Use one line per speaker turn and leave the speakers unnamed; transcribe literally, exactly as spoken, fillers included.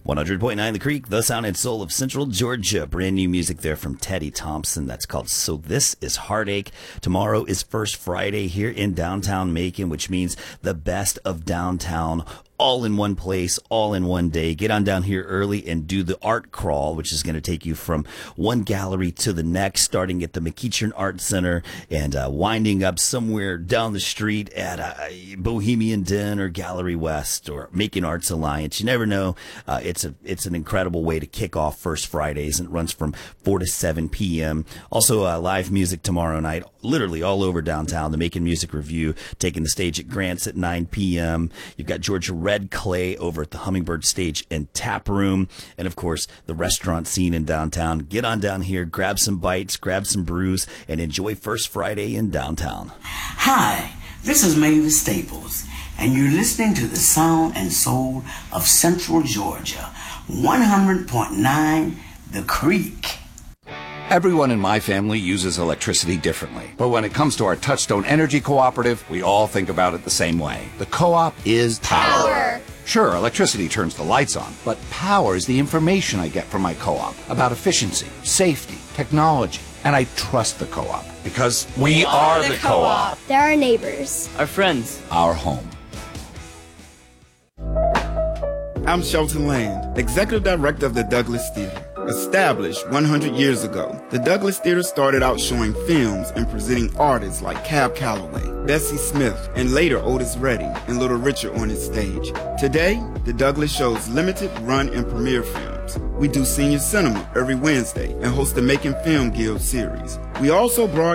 one hundred point nine The Creek, the sound and soul of Central Georgia. Brand new music there from Teddy Thompson. That's called So This Is Heartache. Tomorrow is First Friday here in downtown Macon, which means the best of downtown all in one place, all in one day. Get on down here early and do the art crawl, which is going to take you from one gallery to the next, starting at the McEachern Art Center and uh, winding up somewhere down the street at uh, Bohemian Den or Gallery West or Macon Arts Alliance. You never know. Uh, it's a it's an incredible way to kick off First Fridays, and it runs from four to seven p.m. Also, uh, live music tomorrow night, literally all over downtown. The Macon Music Review taking the stage at Grant's at nine p.m. You've got Georgia Red Clay over at the Hummingbird Stage and Tap Room, and of course the restaurant scene in downtown. Get on down here, grab some bites, grab some brews, and enjoy First Friday in downtown.
Hi, this is Mavis Staples, and you're listening to the sound and soul of Central Georgia, one hundred point nine The Creek.
Everyone in my family uses electricity differently. But when it comes to our Touchstone Energy Cooperative, we all think about it the same way. The co-op is power. power. Sure, electricity turns the lights on, but power is the information I get from my co-op about efficiency, safety, technology. And I trust the co-op because we, we are, are the, the co-op.
They're our neighbors.
Our friends.
Our home.
I'm Shelton Land, Executive Director of the Douglas Theater. Established one hundred years ago, the Douglas Theater started out showing films and presenting artists like Cab Calloway, Bessie Smith, and later Otis Redding and Little Richard on its stage. Today, the Douglas shows limited run and premiere films. We do senior cinema every Wednesday and host the Macon Film Guild series. We also broadcast